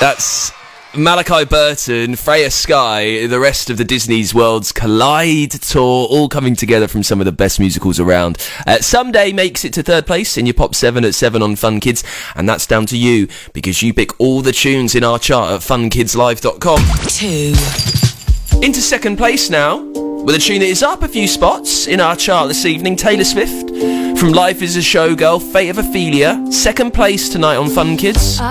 That's Malachi Burton, Freya Sky, the rest of the Disney's World's Collide tour, all coming together from some of the best musicals around. Someday makes it to third place in your Pop 7 at 7 on Fun Kids, and that's down to you, because you pick all the tunes in our chart at funkidslive.com. 2. Into second place now, with a tune that is up a few spots in our chart this evening, Taylor Swift, from Life is a Showgirl, Fate of Ophelia, second place tonight on Fun Kids.